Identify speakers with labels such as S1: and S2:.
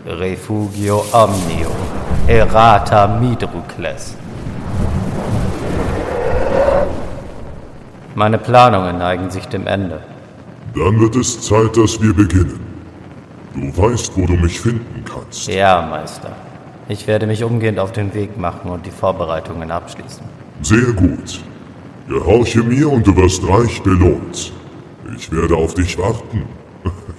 S1: Refugio omnio, errata Midrucles. Meine Planungen neigen sich dem Ende.
S2: Dann wird es Zeit, dass wir beginnen. Du weißt, wo du mich finden kannst.
S1: Ja, Meister. Ich werde mich umgehend auf den Weg machen und die Vorbereitungen abschließen.
S2: Sehr gut. Gehorche mir und du wirst reich belohnt. Ich werde auf dich warten.